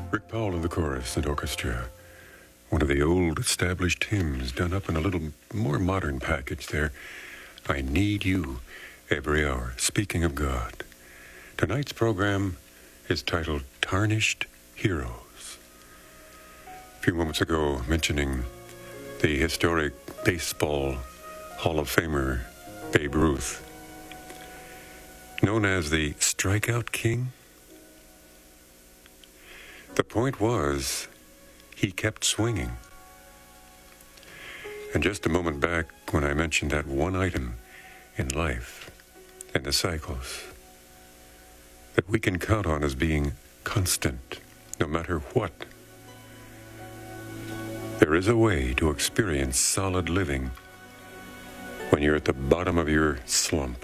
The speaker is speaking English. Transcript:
Rick Powell in the chorus and orchestra. One of the old established hymns done up in a little more modern package there. I Need You Every Hour. Speaking of God, tonight's program is titled Tarnished Heroes. A few moments ago, mentioning the historic baseball Hall of Famer Babe Ruth, known as the Strikeout King. The point was, he kept swinging. And just a moment back, when I mentioned that one item in life and the cycles that we can count on as being constant, no matter what, there is a way to experience solid living when you're at the bottom of your slump.